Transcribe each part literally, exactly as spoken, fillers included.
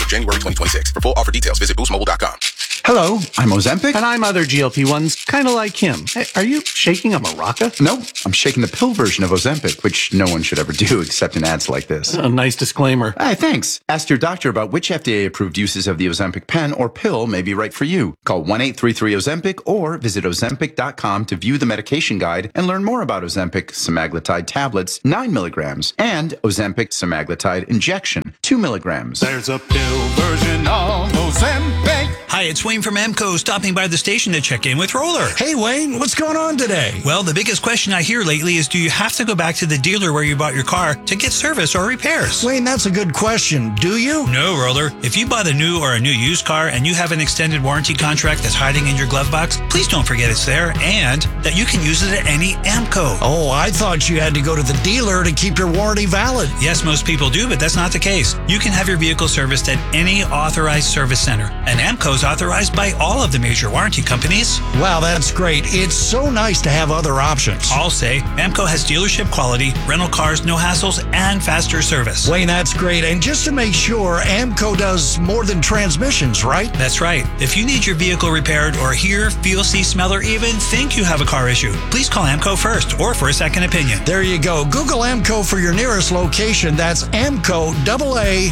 through January twenty twenty-six. For full offer details, visit boost mobile dot com. Hello, I'm Ozempic. And I'm other G L P ones, kind of like him. Hey, are you shaking a maraca? No, I'm shaking the pill version of Ozempic, which no one should ever do except in ads like this. A nice disclaimer. Hey, thanks. Ask your doctor about which F D A-approved uses of the Ozempic pen or pill may be right for you. Call one eight three three Ozempic or visit ozempic dot com to view the medication guide and learn more about Ozempic semaglutide tablets, nine milligrams, and Ozempic semaglutide injection, two milligrams. There's a pill version of Ozempic. Hi, it's Wayne from Amco, stopping by the station to check in with Roller. Hey, Wayne, what's going on today? Well, the biggest question I hear lately is, do you have to go back to the dealer where you bought your car to get service or repairs? Wayne, that's a good question. Do you? No, Roller. If you bought a new or a new used car and you have an extended warranty contract that's hiding in your glove box, please don't forget it's there and that you can use it at any Amco. Oh, I thought you had to go to the dealer to keep your warranty valid. Yes, most people do, but that's not the case. You can have your vehicle serviced at any authorized service center, and Amco's authorized by all of the major warranty companies. Wow, that's great. It's so nice to have other options. I'll say Amco has dealership quality, rental cars, no hassles, and faster service. Wayne, that's great. And just to make sure, Amco does more than transmissions, right? That's right. If you need your vehicle repaired or hear, feel, see, smell, or even think you have a car issue, please call Amco first or for a second opinion. There you go. Google Amco for your nearest location. That's Amco, double A,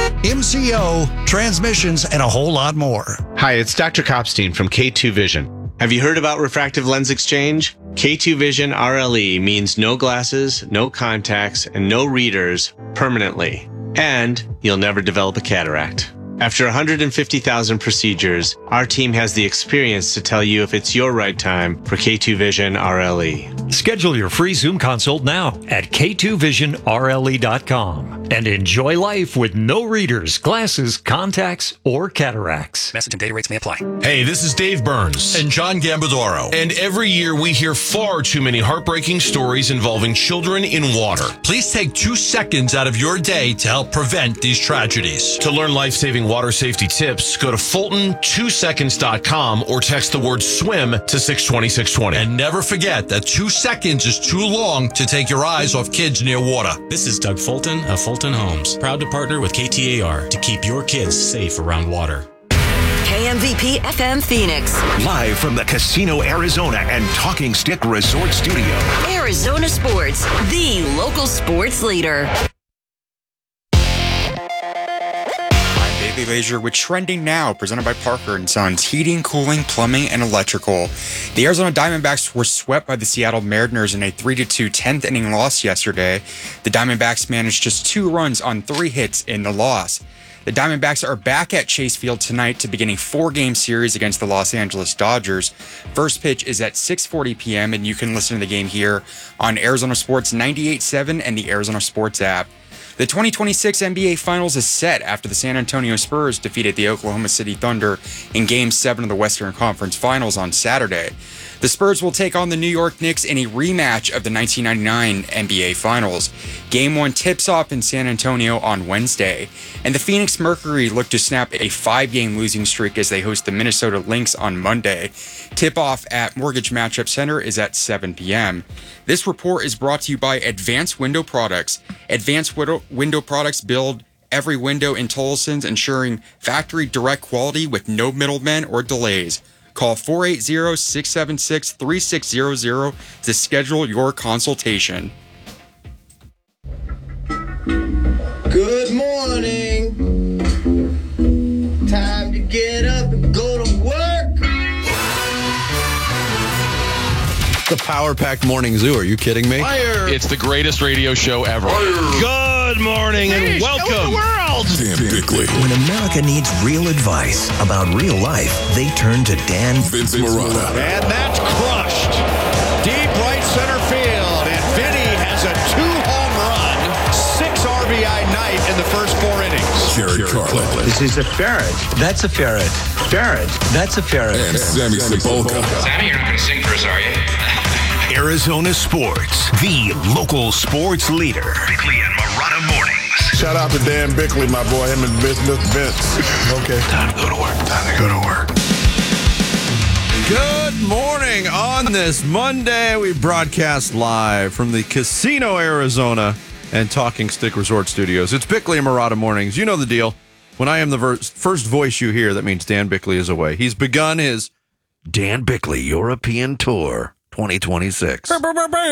M C O, transmissions, and a whole lot more. Hi, it's Doctor Kopstein from K two Vision. Have you heard about refractive lens exchange? K two Vision R L E means no glasses, no contacts, and no readers permanently. And you'll never develop a cataract. After one hundred fifty thousand procedures, our team has the experience to tell you if it's your right time for K two Vision R L E. Schedule your free Zoom consult now at K two vision R L E dot com and enjoy life with no readers, glasses, contacts, or cataracts. Message and data rates may apply. Hey, this is Dave Burns and John Gambadoro. And every year we hear far too many heartbreaking stories involving children in water. Please take two seconds out of your day to help prevent these tragedies. To learn life-saving water safety tips, go to Fulton two seconds dot com or text the word swim to six twenty, six twenty. And never forget that two seconds is too long to take your eyes off kids near water. This is Doug Fulton of Fulton Homes, proud to partner with K T A R to keep your kids safe around water. K M V P F M Phoenix. Live from the Casino Arizona and Talking Stick Resort Studio. Arizona Sports, the local sports leader. Daily Leisure with Trending Now, presented by Parker and Sons Heating, Cooling, Plumbing, and Electrical. The Arizona Diamondbacks were swept by the Seattle Mariners in a three to two tenth inning loss yesterday. The Diamondbacks managed just two runs on three hits in the loss. The Diamondbacks are back at Chase Field tonight to begin a four-game series against the Los Angeles Dodgers. First pitch is at six forty p.m., and you can listen to the game here on Arizona Sports ninety-eight point seven and the Arizona Sports app. The twenty twenty-six N B A Finals is set after the San Antonio Spurs defeated the Oklahoma City Thunder in Game seven of the Western Conference Finals on Saturday. The Spurs will take on the New York Knicks in a rematch of the nineteen ninety-nine N B A Finals. Game one tips off in San Antonio on Wednesday, and the Phoenix Mercury look to snap a five-game losing streak as they host the Minnesota Lynx on Monday. Tip-off at Mortgage Matchup Center is at seven p.m. This report is brought to you by Advanced Window Products. Advanced Window, window Products build every window in Tolson's, ensuring factory direct quality with no middlemen or delays. Call four eight zero, six seven six, three six zero zero to schedule your consultation. Good morning. Time to get up and go to work. The Power-Packed Morning Zoo. Are you kidding me? Fire. It's the greatest radio show ever. Fire. Good morning and Fish, welcome. the world. Dan Bickley. When America needs real advice about real life, they turn to Dan Vince Marotta. And that's crushed. Deep right center field. And Vinny has a two-home run, six R B I night in the first four innings. Jared Carlin. This is a ferret. That's a ferret. Ferret. That's a ferret. And Sammy Sepulka. Sammy, you're not going to sing for us, are you? Arizona Sports, the local sports leader. Bickley and Marotta Mornings. Shout out to Dan Bickley, my boy, him and Vince. Vince. Okay. Time to go to work. Time to go to work. Good morning. On this Monday, we broadcast live from the Casino Arizona and Talking Stick Resort Studios. It's Bickley and Marotta Mornings. You know the deal. When I am the ver- first voice you hear, that means Dan Bickley is away. He's begun his Dan Bickley European Tour twenty twenty-six. And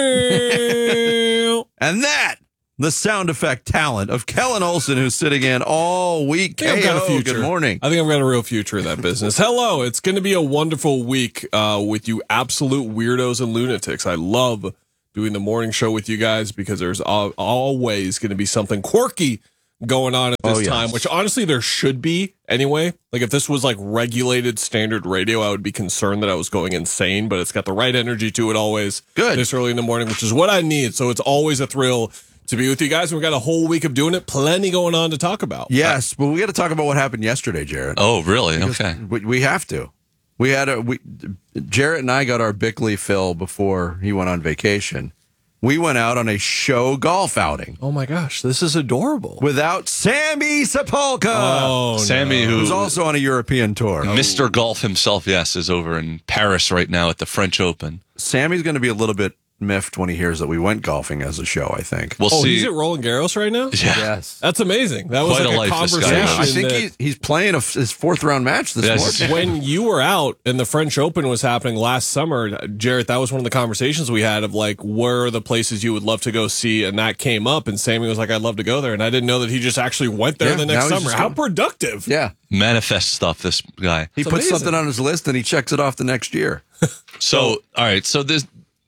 that, the sound effect talent of Kellen Olson, who's sitting in all week. I think I've got a K O, future. Good morning. I think I've got a real future in that business. Hello, it's going to be a wonderful week uh, with you absolute weirdos and lunatics. I love doing the morning show with you guys because there's al- always going to be something quirky going on at this Oh, yes. time, which honestly there should be anyway. Like if this was like regulated standard radio, I would be concerned that I was going insane, but it's got the right energy to it always. Good. This early in the morning, which is what I need. So it's always a thrill to be with you guys. We've got a whole week of doing it. Plenty going on to talk about. Yes, but we got to talk about what happened yesterday, Jared. Oh, really? Because Okay. We, we have to. We had a we. Jarrett and I got our Bickley fill before he went on vacation. We went out on a show golf outing. Oh my gosh, this is adorable. Without Sammy Sapolka. Oh, Sammy, no. who who's also on a European tour. Mister Golf himself, yes, is over in Paris right now at the French Open. Sammy's going to be a little bit miffed when he hears that we went golfing as a show, I think. We'll oh, see. he's at Roland Garros right now? Yeah. Yes. That's amazing. That was Quite like a a, life this guy conversation. has. I think that- he's, he's playing a, his fourth round match this Yes. morning. when you were out and the French Open was happening last summer, Jarrett, that was one of the conversations we had of like, where are the places you would love to go see? And that came up, and Sammy was like, I'd love to go there. And I didn't know that he just actually went there Yeah, the now next he's summer. just How going- productive. Yeah. Manifest stuff, this guy. He It's puts amazing. something on his list and he checks it off the next year. So, all right. So this,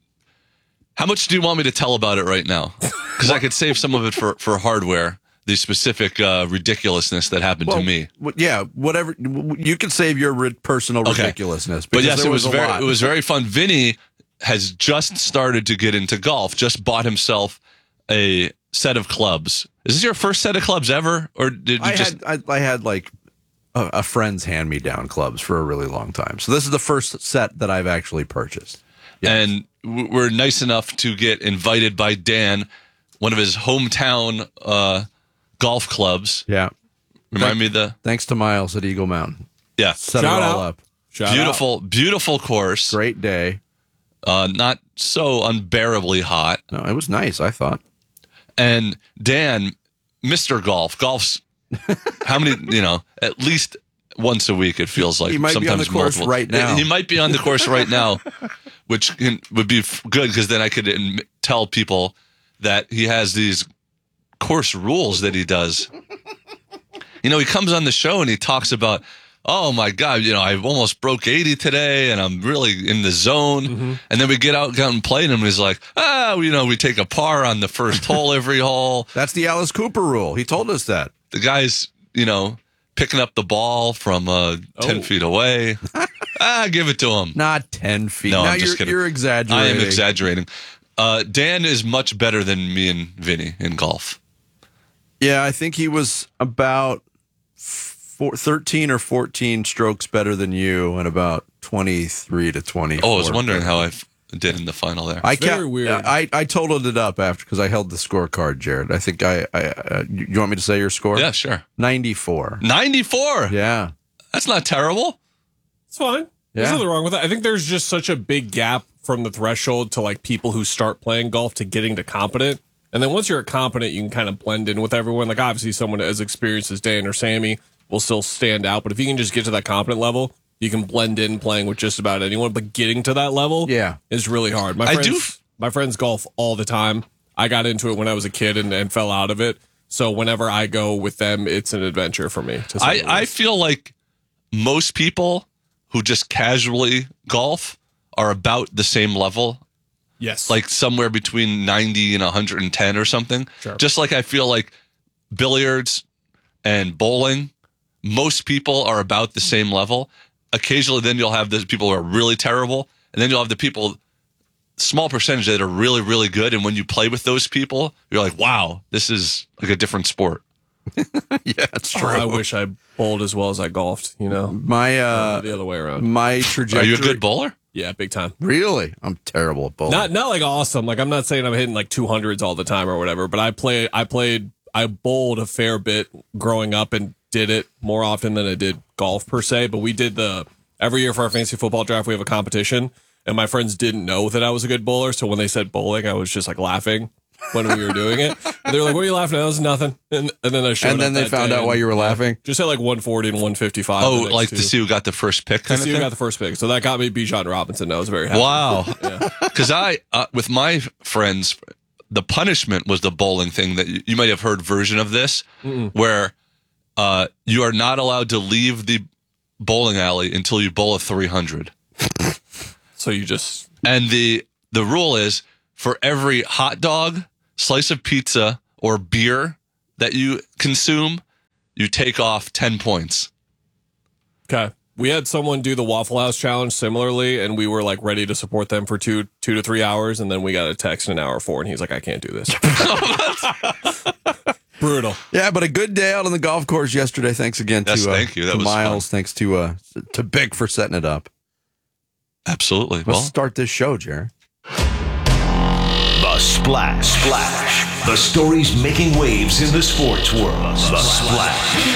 how much do you want me to tell about it right now? Because I could save some of it for, for hardware, the specific uh, ridiculousness that happened Well, to me. w- yeah, whatever. w- You can save your ri- personal Okay. ridiculousness. But because yes, there it was, a very lot. it was very fun. Vinny has just started to get into golf. Just bought himself a set of clubs. Is this your first set of clubs ever, or did you I just? had I, I had like a, a friend's hand me down clubs for a really long time. So this is the first set that I've actually purchased. And w- we're nice enough to get invited by Dan, one of his hometown uh, golf clubs. Yeah. Remind Thank- me of the Thanks to Miles at Eagle Mountain. yeah. Set Shout it all out. up. Shout beautiful, beautiful course. Great day. Uh, not so unbearably hot. No, it was nice, I thought. And Dan, Mister Golf, golf's how many? You know, at least once a week. It feels like He might be on sometimes the course multiple. right now. He might be on the course right now, which can, would be f- good because then I could in- tell people that he has these course rules that he does. You know, he comes on the show and he talks about, oh my God, you know, I almost broke eighty today and I'm really in the zone. Mm-hmm. And then we get out, out and play, and he's like, ah, you know, we take a par on the first hole every hole. That's the Alice Cooper rule. He told us that. The guy's, you know, picking up the ball from uh, ten Oh. feet away. ah, give it to him. Not ten feet. No, now I'm just you're, kidding. you're exaggerating. I am exaggerating. Uh, Dan is much better than me and Vinny in golf. Yeah, I think he was about four, thirteen or fourteen strokes better than you and about twenty-three to twenty-four. Oh, I was wondering how I f- did in the final there. I Very kept, weird. I, I totaled it up after because I held the scorecard, Jared. I think I, I uh, you want me to say your score? Yeah, sure. ninety-four. ninety-four. Yeah. That's not terrible. It's fine. There's Yeah. nothing wrong with that. I think there's just such a big gap from the threshold to like people who start playing golf to getting to competent. And then once you're at competent, you can kind of blend in with everyone. Like obviously someone as experienced as Dan or Sammy will still stand out. But if you can just get to that competent level, you can blend in playing with just about anyone. But getting to that level Yeah. is really hard. My I friends, do- my friends golf all the time. I got into it when I was a kid and, and fell out of it. So whenever I go with them, it's an adventure for me. To say I, the I least. feel like most people who just casually golf are about the same level. Yes. Like somewhere between ninety and one hundred ten or something. Sure. Just like I feel like billiards and bowling, most people are about the same level. Occasionally then you'll have the people who are really terrible, and then you'll have the people, small percentage that are really, really good. And when you play with those people, you're like, wow, this is like a different sport. Yeah, it's Oh, true. I wish I bowled as well as I golfed, you know? My uh, the other way around. my Are trajectory. you a good bowler? Yeah, big time. Really? I'm terrible at bowling. Not not like awesome. Like I'm not saying I'm hitting like two hundreds all the time or whatever, but I play I played I bowled a fair bit growing up and did it more often than I did golf per se, but we did the every year for our fantasy football draft we have a competition, and my friends didn't know that I was a good bowler, so when they said bowling, I was just like laughing. when we were doing it. And they were like, "What are you laughing at?" That was nothing. And, and then I showed And then up they that found day out why and, you were yeah, laughing? Just at like one forty and one fifty-five. Oh, like to see who got the first pick To kind of see who thing? got the first pick. So that got me Bijan Robinson. I was very happy. Wow. Yeah. Because I, uh, with my friends, the punishment was the bowling thing that you, you might have heard version of this, Mm-mm. where uh, you are not allowed to leave the bowling alley until you bowl a three hundred. So you just... And the the rule is for every hot dog, slice of pizza, or beer that you consume, you take off ten points. Okay. We had someone do the Waffle House challenge similarly, and we were like ready to support them for two two to three hours, and then we got a text in an hour four, and he's like, "I can't do this." Brutal. Yeah, but a good day out on the golf course yesterday. Thanks again Yes, to, uh, thank you. That to was Miles. fun. Thanks to uh, to Bick for setting it up. Absolutely. Let's Well, start this show, Jerry. The Splash. Splash. The stories making waves in the sports world. The Splash.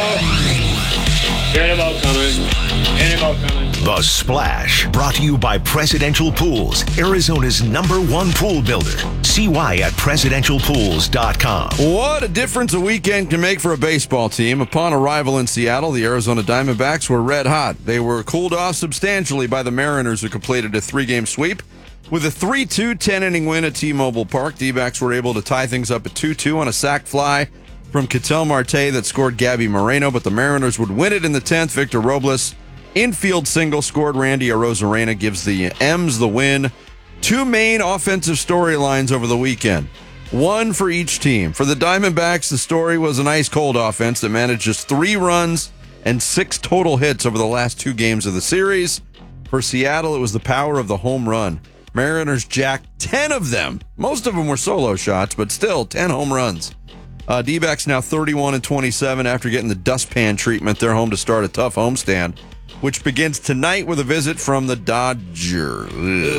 Cannonball coming. Cannonball coming. The Splash. Brought to you by Presidential Pools, Arizona's number one pool builder. See why at presidential pools dot com. What a difference a weekend can make for a baseball team. Upon arrival in Seattle, the Arizona Diamondbacks were red hot. They were cooled off substantially by the Mariners, who completed a three-game sweep. With a three two ten-inning win at T-Mobile Park, D-backs were able to tie things up at two two on a sac fly from Ketel Marte that scored Gabby Moreno, but the Mariners would win it in the tenth. Victor Robles, infield single, scored Randy Arozarena, gives the M's the win. Two main offensive storylines over the weekend. One for each team. For the Diamondbacks, the story was an ice-cold offense that managed just three runs and six total hits over the last two games of the series. For Seattle, it was the power of the home run. Mariners jacked ten of them. Most of them were solo shots, but still ten home runs. Uh, D-backs now thirty-one and twenty-seven after getting the dustpan treatment. They're home to start a tough homestand, which begins tonight with a visit from the Dodgers.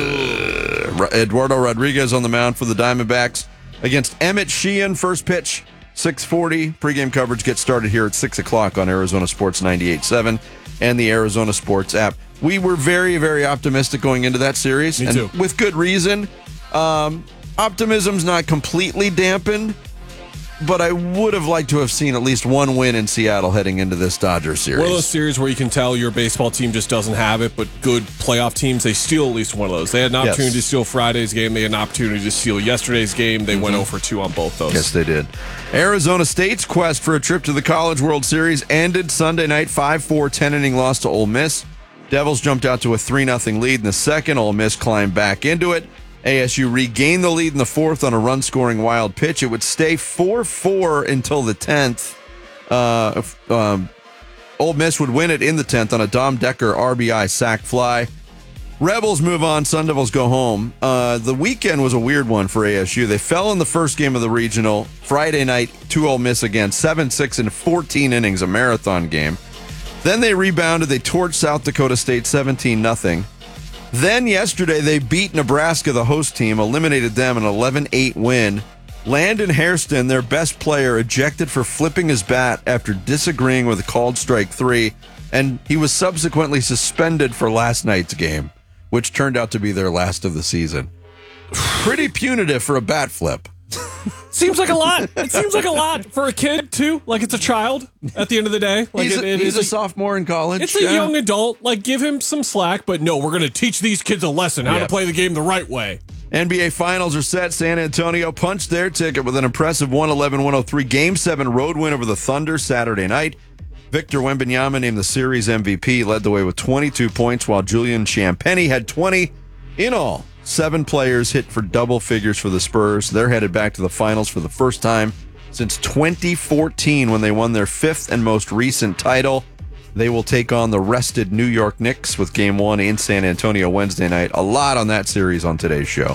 Ugh. Eduardo Rodriguez on the mound for the Diamondbacks against Emmett Sheehan. First pitch, six forty. Pregame coverage gets started here at six o'clock on Arizona Sports ninety-eight point seven and the Arizona Sports app. We were very, very optimistic going into that series. Me and too. with good reason. Um, optimism's not completely dampened, but I would have liked to have seen at least one win in Seattle heading into this Dodgers series. One of those series where you can tell your baseball team just doesn't have it, but good playoff teams, they steal at least one of those. They had an opportunity Yes. to steal Friday's game. They had an opportunity to steal yesterday's game. They went oh for two on both those. Yes, they did. Arizona State's quest for a trip to the College World Series ended Sunday night, five four, ten-inning loss to Ole Miss. Devils jumped out to a three nothing lead in the second. Ole Miss climbed back into it. A S U regained the lead in the fourth on a run-scoring wild pitch. It would stay four four until the tenth. Uh, um, Ole Miss would win it in the tenth on a Dom Decker R B I sac fly. Rebels move on. Sun Devils go home. Uh, the weekend was a weird one for A S U. They fell in the first game of the regional. Friday night, to Ole Miss again. seven six in fourteen innings, a marathon game. Then they rebounded. They torched South Dakota State seventeen nothing. Then yesterday, they beat Nebraska, the host team, eliminated them an eleven eight win. Landon Hairston, their best player, ejected for flipping his bat after disagreeing with a called strike three, and he was subsequently suspended for last night's game, which turned out to be their last of the season. Pretty punitive for a bat flip. Seems like a lot. It seems like a lot for a kid, too. Like it's a child at the end of the day. Like he's it, a, it he's is a sophomore in college. It's a yeah. young adult. Like, give him some slack, but no, we're going to teach these kids a lesson how Yep. to play the game the right way. N B A Finals are set. San Antonio punched their ticket with an impressive one eleven one oh three Game seven road win over the Thunder Saturday night. Victor Wembanyama, named the series M V P, led the way with twenty-two points, while Julian Champagnie had twenty in all. Seven players hit for double figures for the Spurs. They're headed back to the finals for the first time since twenty fourteen when they won their fifth and most recent title. They will take on the rested New York Knicks with game one in San Antonio Wednesday night. A lot on that series on today's show.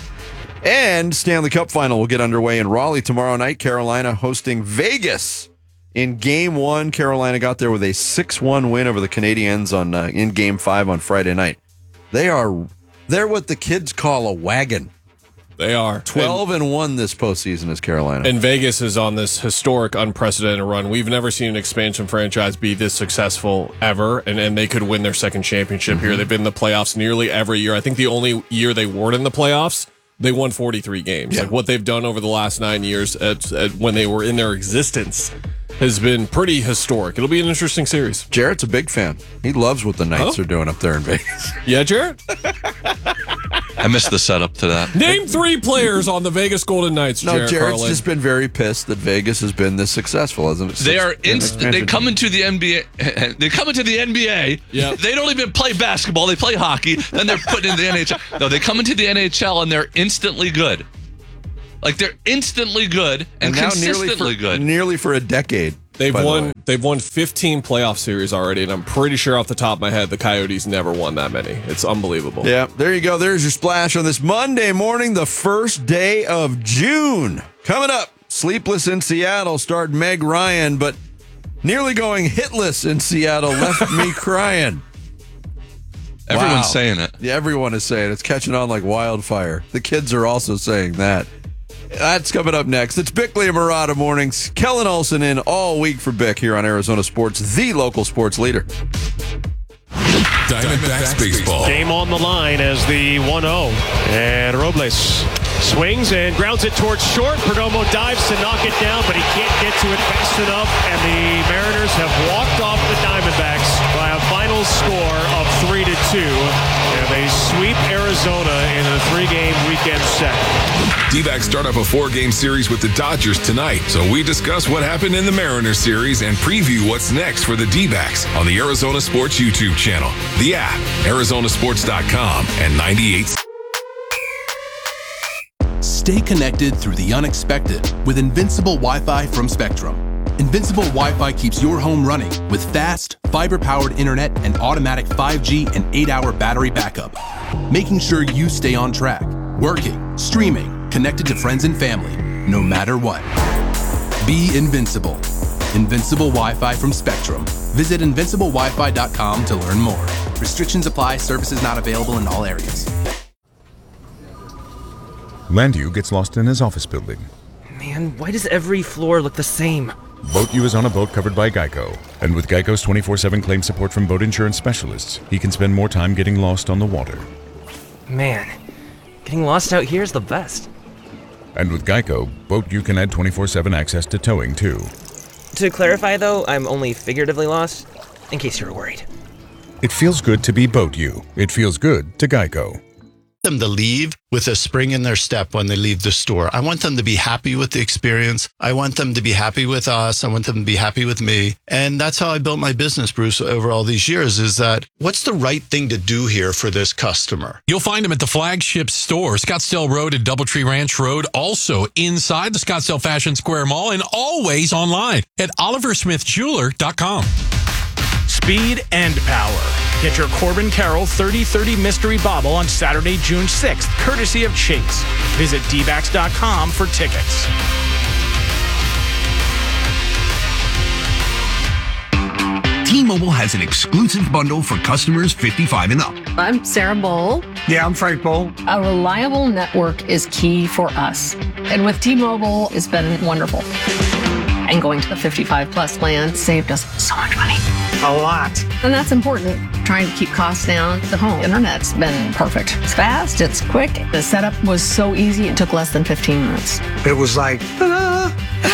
And Stanley Cup final will get underway in Raleigh tomorrow night. Carolina hosting Vegas. In game one, Carolina got there with a six one win over the Canadiens on uh, in game five on Friday night. They are they're what the kids call a wagon. They are. twelve and one this postseason is Carolina. And Vegas is on this historic, unprecedented run. We've never seen an expansion franchise be this successful ever, and, and they could win their second championship Mm-hmm. here. They've been in the playoffs nearly every year. I think the only year they weren't in the playoffs they won forty-three games. Yeah. Like what they've done over the last nine years at, at when they were in their existence has been pretty historic. It'll be an interesting series. Jarrett's a big fan. He loves what the Knights Oh. are doing up there in Vegas. Yeah, Jarrett? I missed the setup to that. Name three players on the Vegas Golden Knights, No, Jarrett Jarrett's Carlin. just been very pissed that Vegas has been this successful, hasn't it? They are Since- inst- They come into the N B A. They come into the N B A. Yep. They don't even play basketball. They play hockey. Then they're put into the N H L. No, they come into the N H L and they're instantly good. Like they're instantly good and, And now consistently nearly for, good. nearly for a decade. They've by the won way. they've won fifteen playoff series already, and I'm pretty sure off the top of my head the Coyotes never won that many. It's unbelievable. Yeah, there you go. There's your splash on this Monday morning, the first day of June. Coming up, Sleepless in Seattle starred Meg Ryan, but nearly going hitless in Seattle left me crying. Everyone's Wow. saying it. Yeah, everyone is saying it. It's catching on like wildfire. The kids are also saying that. That's coming up next. It's Bickley and Murata mornings. Kellen Olson in all week for Bick here on Arizona Sports, the local sports leader. Diamondbacks baseball. Game on the line as the one oh. And Robles swings and grounds it towards short. Perdomo dives to knock it down, but he can't get to it fast enough. And the Mariners have walked off the Diamondbacks by a final score of three to two. And they sweep Arizona in a three-game weekend set. D-backs start up a four-game series with the Dodgers tonight, so we discuss what happened in the Mariners series and preview what's next for the D-backs on the Arizona Sports YouTube channel, the app, Arizona Sports dot com, and ninety-eight. Stay connected through the unexpected with Invincible Wi-Fi from Spectrum. Invincible Wi-Fi keeps your home running with fast, fiber-powered internet and automatic five G and eight-hour battery backup, making sure you stay on track, working, streaming, connected to friends and family, no matter what. Be invincible. Invincible Wi-Fi from Spectrum. Visit invincible wi fi dot com to learn more. Restrictions apply. Services not available in all areas. Landu gets lost in his office building. Man, why does every floor look the same? Boat U is on a boat covered by Geico. And with Geico's twenty-four seven claim support from boat insurance specialists, he can spend more time getting lost on the water. Man, getting lost out here is the best. And with Geico, Boat U can add twenty-four seven access to towing, too. To clarify, though, I'm only figuratively lost, in case you were worried. It feels good to be Boat U. It feels good to Geico. Them to leave with a spring in their step when they leave the store. I want them to be happy with the experience. I want them to be happy with us. I want them to be happy with me. And that's how I built my business, Bruce, over all these years, is that what's the right thing to do here for this customer? You'll find them at the flagship store, Scottsdale Road and Doubletree Ranch Road, also inside the Scottsdale Fashion Square Mall, and always online at oliver smith jeweler dot com. Speed and power. Get your Corbin Carroll thirty thirty Mystery Bobble on Saturday, June sixth, courtesy of Chase. Visit d backs dot com for tickets. T-Mobile has an exclusive bundle for customers fifty-five and up. I'm Sarah Bowl. Yeah, I'm Frank Bowl. A reliable network is key for us. And with T-Mobile, it's been wonderful. And going to the fifty-five plus plan saved us so much money. A lot. And that's important. Trying to keep costs down. The home internet's been perfect. It's fast, it's quick. The setup was so easy, it took less than fifteen minutes. It was like, ta-da!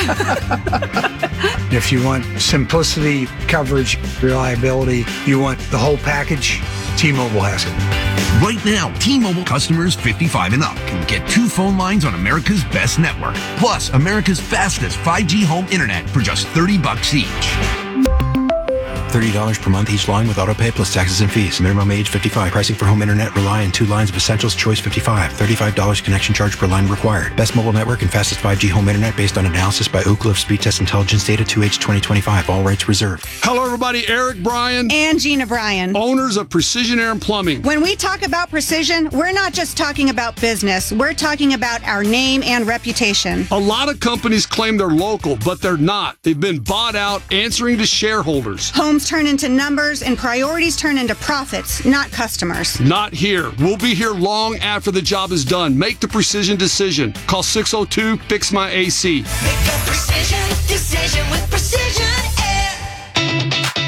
If you want simplicity, coverage, reliability, you want the whole package, T-Mobile has it. Right now, T-Mobile customers fifty-five and up can get two phone lines on America's best network, plus America's fastest five G home internet for just thirty bucks each. thirty dollars per month each line with autopay plus taxes and fees. Minimum age fifty-five. Pricing for home internet rely on two lines of essentials. Choice fifty-five. thirty-five dollars connection charge per line required. Best mobile network and fastest five G home internet based on analysis by Ookla of Speed Test Intelligence data two H twenty twenty-five. All rights reserved. Hello, everybody. Eric Bryan. And Gina Bryan. Owners of Precision Air and Plumbing. When we talk about precision, we're not just talking about business. We're talking about our name and reputation. A lot of companies claim they're local, but they're not. They've been bought out, answering to shareholders. Homes turn into numbers and priorities turn into profits, not customers. Not here. We'll be here long after the job is done. Make the precision decision. Call six oh two, fix my A C. Make a precision decision with Precision Air.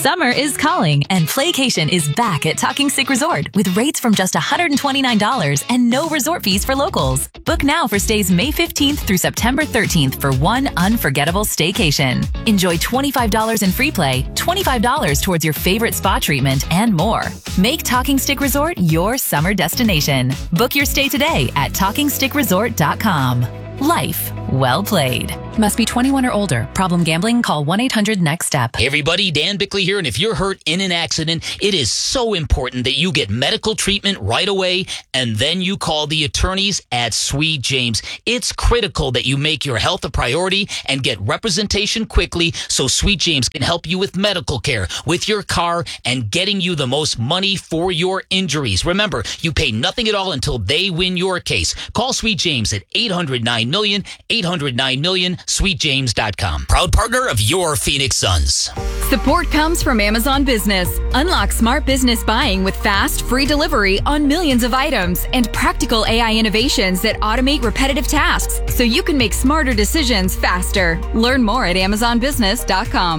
Summer is calling, and Playcation is back at Talking Stick Resort with rates from just one hundred twenty-nine dollars and no resort fees for locals. Book now for stays May fifteenth through September thirteenth for one unforgettable staycation. Enjoy twenty-five dollars in free play, twenty-five dollars towards your favorite spa treatment, and more. Make Talking Stick Resort your summer destination. Book your stay today at talking stick resort dot com. Life well played. Must be twenty-one or older. Problem gambling? Call one eight hundred next step. Hey everybody, Dan Bickley here, and if you're hurt in an accident, it is so important that you get medical treatment right away, and then you call the attorneys at Sweet James. It's critical that you make your health a priority and get representation quickly so Sweet James can help you with medical care, with your car, and getting you the most money for your injuries. Remember, you pay nothing at all until they win your case. Call Sweet James at eight hundred nine million, eight hundred nine million, sweet james dot com. Proud partner of your Phoenix Suns. Support comes from Amazon Business. Unlock smart business buying with fast, free delivery on millions of items and practical A I innovations that automate repetitive tasks so you can make smarter decisions faster. Learn more at amazon business dot com.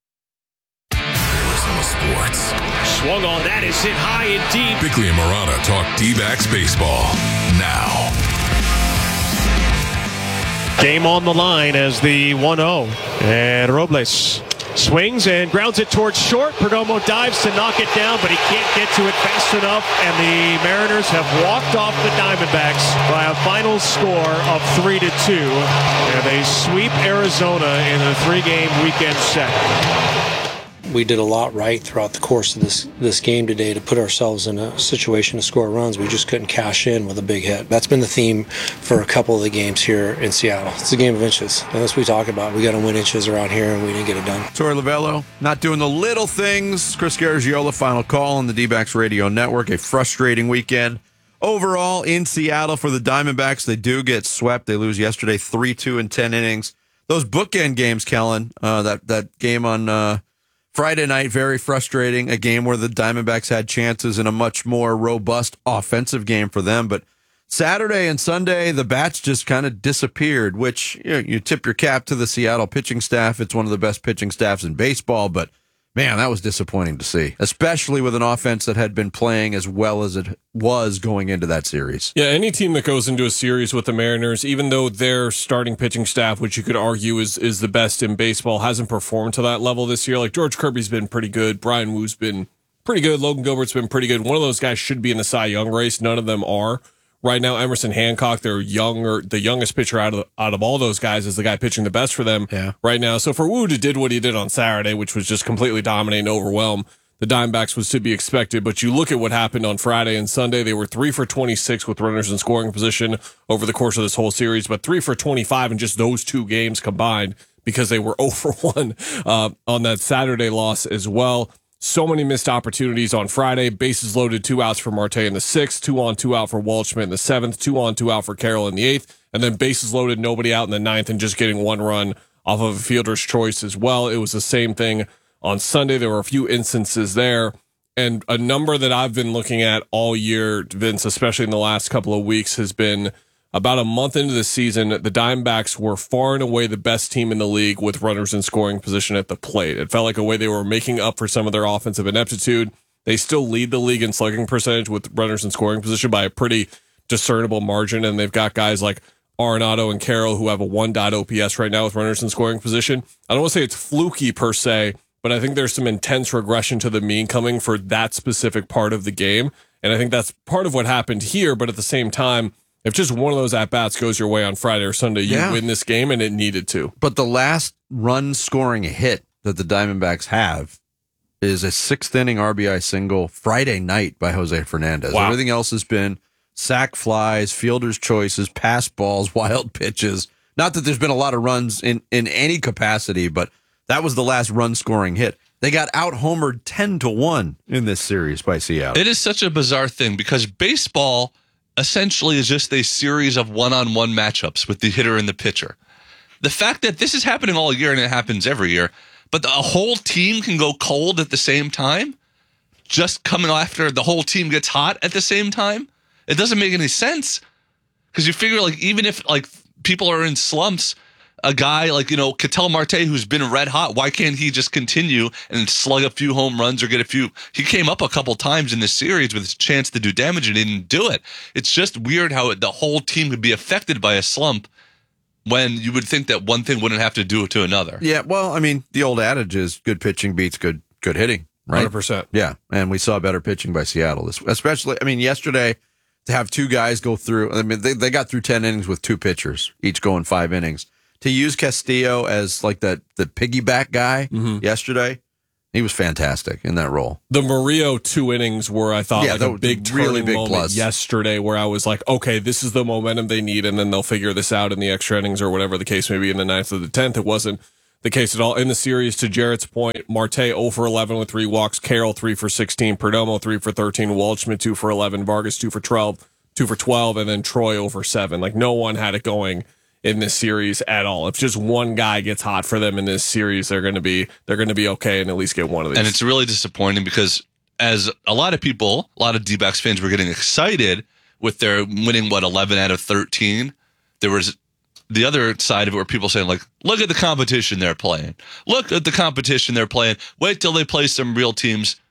Sports. Swung on that is hit high and deep. Bickley and Marana talk D-backs baseball now. Game on the line as the one oh. And Robles swings and grounds it towards short. Perdomo dives to knock it down, but he can't get to it fast enough. And the Mariners have walked off the Diamondbacks by a final score of three to two. And they sweep Arizona in a three-game weekend set. We did a lot right throughout the course of this this game today to put ourselves in a situation to score runs. We just couldn't cash in with a big hit. That's been the theme for a couple of the games here in Seattle. It's a game of inches, and that's what we talk about. We got to win inches around here, and we didn't get it done. Torey Lovello, not doing the little things. Chris Garagiola, final call on the D-backs Radio Network. A frustrating weekend overall in Seattle for the Diamondbacks. They do get swept. They lose yesterday three two in ten innings. Those bookend games, Kellen, uh, that, that game on uh, Friday night, very frustrating. A game where the Diamondbacks had chances in a much more robust offensive game for them. But Saturday and Sunday, the bats just kind of disappeared, which you know, you tip your cap to the Seattle pitching staff. It's one of the best pitching staffs in baseball. But, man, that was disappointing to see, especially with an offense that had been playing as well as it was going into that series. Yeah, any team that goes into a series with the Mariners, even though their starting pitching staff, which you could argue is is the best in baseball, hasn't performed to that level this year. Like George Kirby's been pretty good. Brian Woo's been pretty good. Logan Gilbert's been pretty good. One of those guys should be in the Cy Young race. None of them are. Right now, Emerson Hancock, their younger, the youngest pitcher out of out of all those guys, is the guy pitching the best for them yeah. right now. So for Woo to did what he did on Saturday, which was just completely dominate and overwhelm the Diamondbacks, was to be expected. But you look at what happened on Friday and Sunday; they were three for twenty-six with runners in scoring position over the course of this whole series, but three for twenty-five in just those two games combined because they were zero for one uh, on that Saturday loss as well. So many missed opportunities on Friday. Bases loaded, two outs for Marte in the sixth, two on, two out for Waldschmidt in the seventh, two on, two out for Carroll in the eighth, and then bases loaded, nobody out in the ninth, and just getting one run off of a fielder's choice as well. It was the same thing on Sunday. There were a few instances there, and a number that I've been looking at all year, Vince, especially in the last couple of weeks, has been about a month into the season, the Diamondbacks were far and away the best team in the league with runners in scoring position at the plate. It felt like a way they were making up for some of their offensive ineptitude. They still lead the league in slugging percentage with runners in scoring position by a pretty discernible margin, and they've got guys like Arenado and Carroll who have a one point oh O P S right now with runners in scoring position. I don't want to say it's fluky per se, but I think there's some intense regression to the mean coming for that specific part of the game, and I think that's part of what happened here, but at the same time, if just one of those at-bats goes your way on Friday or Sunday, you yeah. win this game, and it needed to. But the last run-scoring hit that the Diamondbacks have is a sixth-inning R B I single Friday night by Jose Fernandez. Wow. Everything else has been sac flies, fielder's choices, pass balls, wild pitches. Not that there's been a lot of runs in, in any capacity, but that was the last run-scoring hit. They got out-homered ten to one in this series by Seattle. It is such a bizarre thing because baseball essentially is just a series of one-on-one matchups with the hitter and the pitcher. The fact that this is happening all year, and it happens every year, but the, a whole team can go cold at the same time, just coming after the whole team gets hot at the same time, it doesn't make any sense. Because you figure, like, even if like people are in slumps, a guy like, you know, Ketel Marte, who's been red hot, why can't he just continue and slug a few home runs or get a few? He came up a couple times in this series with a chance to do damage and didn't do it. It's just weird how the whole team could be affected by a slump when you would think that one thing wouldn't have to do it to another. Yeah, well, I mean, the old adage is good pitching beats good good hitting, right? one hundred percent. Yeah, and we saw better pitching by Seattle, especially, I mean, yesterday, to have two guys go through, I mean, they, they got through ten innings with two pitchers, each going five innings. To use Castillo as like that the piggyback guy mm-hmm. yesterday, he was fantastic in that role. The Murillo two innings were, I thought, yeah, like a big turning really big moment plus. yesterday where I was like, okay, this is the momentum they need, and then they'll figure this out in the extra innings or whatever the case may be in the ninth or the tenth. It wasn't the case at all. In the series, to Jarrett's point, Marte zero for eleven with three walks, Carroll three for sixteen, Perdomo three for thirteen, Waldschmidt two for eleven, Vargas two for twelve, two for twelve, and then Troy over seven. Like, no one had it going in this series at all. If just one guy gets hot for them in this series, they're going to be they're going to be okay and at least get one of these. And it's really disappointing because as a lot of people, a lot of D-backs fans were getting excited with their winning, what, eleven out of thirteen. There was the other side of it where people saying, like, look at the competition they're playing. Look at the competition they're playing. Wait till they play some real teams.